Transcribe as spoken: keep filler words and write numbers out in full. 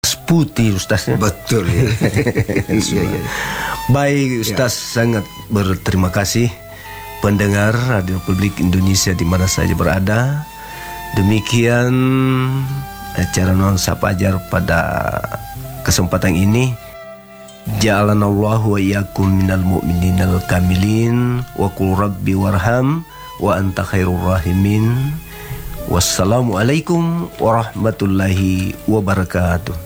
putih Ustaznya. Betul ya. Iya, iya. Baik Ustaz, ya. Sangat berterima kasih pendengar Radio Republik Indonesia di mana saja berada. Demikian acara Non Sapa Ajar pada kesempatan ini. Ja'alanallahu wa iyyakum minal mu'mininal kamilin wa qul rabbi warham wa anta khairur rahimin. Wassalamualaikum warahmatullahi wabarakatuh.